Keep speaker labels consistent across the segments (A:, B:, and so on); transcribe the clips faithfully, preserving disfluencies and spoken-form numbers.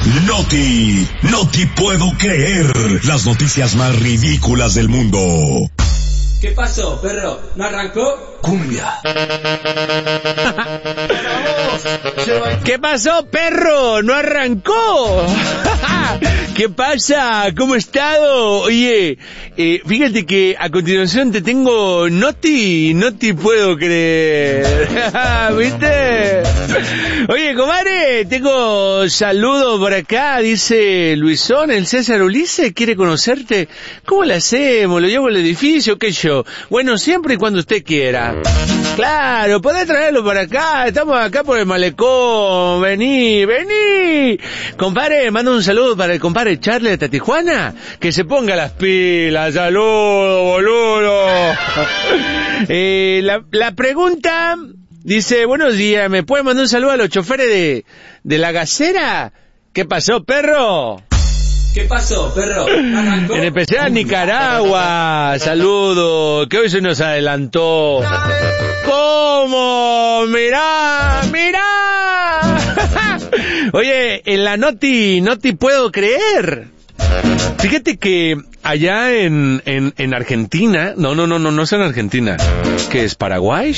A: Noti, no te puedo creer. Las noticias más ridículas del mundo.
B: ¿Qué pasó, perro? ¿No arrancó?
A: Cumbia.
C: ¿Qué pasó, perro? ¿No arrancó? ¿Qué pasa? ¿Cómo has estado? Oye, eh, fíjate que a continuación te tengo Noti, no te puedo creer. ¿Viste? Oye, comadre, tengo saludos por acá, dice Luisón, el César Ulises quiere conocerte. ¿Cómo le hacemos? ¿Lo llevo al edificio? ¿Qué yo? Bueno, siempre y cuando usted quiera. Claro, podés traerlo por acá, estamos acá por el malecón, vení, vení. Compadre, mando un saludo para el compadre Charlie de Tijuana, que se ponga las pilas, saludo, boludo. eh, la, la pregunta dice, buenos días, ¿me puede mandar un saludo a los choferes de, de la gasera? ¿Qué pasó, perro?
B: ¿Qué pasó, perro? ¿Arrancó?
C: En especial Nicaragua, saludo, que hoy se nos adelantó. ¿Cómo? Mirá, mirá. Oye, en la Noti, no te puedo creer. Fíjate que allá en, en, en Argentina, no, no, no, no, no es en Argentina, ¿qué es, Paraguay?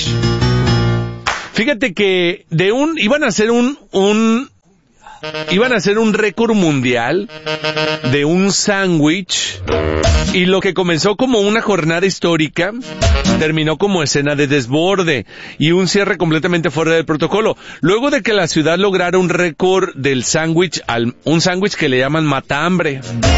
C: Fíjate que de un, iban a hacer un, un, Iban a hacer un récord mundial de un sándwich y lo que comenzó como una jornada histórica terminó como escena de desborde y un cierre completamente fuera del protocolo. Luego de que la ciudad lograra un récord del sándwich, un sándwich que le llaman matambre,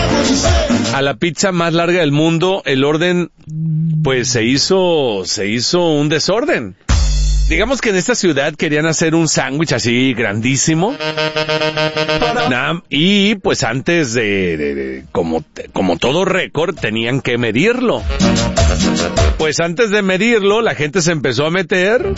C: a la pizza más larga del mundo, el orden pues se hizo, se hizo un desorden. Digamos que en esta ciudad querían hacer un sándwich así grandísimo. Nah, y pues antes de, de, de como, como todo récord, tenían que medirlo. Pues antes de medirlo, la gente se empezó a meter.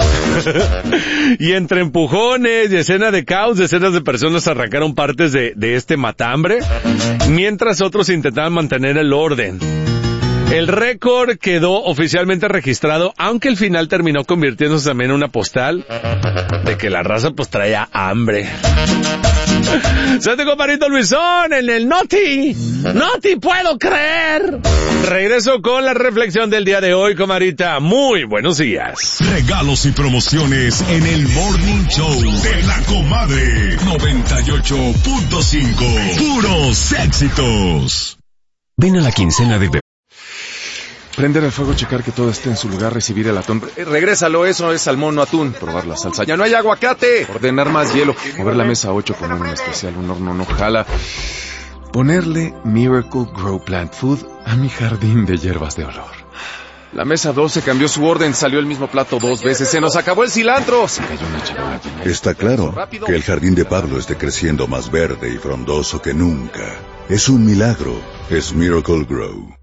C: Y entre empujones y escena de caos, decenas de personas arrancaron partes de, de este matambre, mientras otros intentaban mantener el orden. El récord quedó oficialmente registrado, aunque el final terminó convirtiéndose también en una postal de que la raza pues traía hambre. Soy tu compadrito Luisón en el Noti. No te puedo creer. Regreso con la reflexión del día de hoy, comadrita. Muy buenos días.
A: Regalos y promociones en el Morning Show de la Comadre noventa y ocho punto cinco. Puros éxitos.
D: Ven a la quincena de...
E: Prender el fuego, checar que todo esté en su lugar, recibir el atún. Eh, regrésalo, eso es salmón, no atún. Probar la salsa. ¡Ya no hay aguacate! Ordenar más hielo. Mover la mesa ocho, poner un especial, un horno no jala. Ponerle Miracle Grow Plant Food a mi jardín de hierbas de olor. La mesa doce cambió su orden, salió el mismo plato dos veces. ¡Se nos acabó el cilantro! Se cayó una charola.
F: Está claro que el jardín de Pablo esté creciendo más verde y frondoso que nunca. Es un milagro. Es Miracle Grow.